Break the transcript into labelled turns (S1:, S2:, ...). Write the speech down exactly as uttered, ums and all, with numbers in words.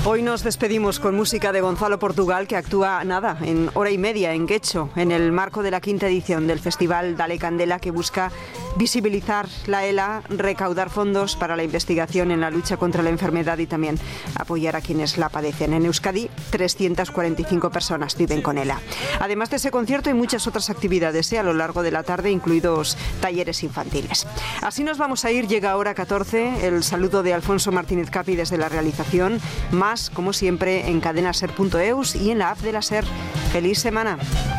S1: Hoy nos despedimos con música de Gonzalo Portugal, que actúa, nada, en hora y media en Guecho, en el marco de la quinta edición del Festival Dale Candela, que busca visibilizar la ELA, recaudar fondos para la investigación en la lucha contra la enfermedad y también apoyar a quienes la padecen. En Euskadi, trescientas cuarenta y cinco personas viven con ELA. Además de ese concierto, hay muchas otras actividades ¿eh? a lo largo de la tarde, incluidos talleres infantiles. Así nos vamos a ir. Llega hora catorce, el saludo de Alfonso Martínez Capi desde la realización. Más, como siempre, en cadena ser punto eus y en la app de la SER. ¡Feliz semana!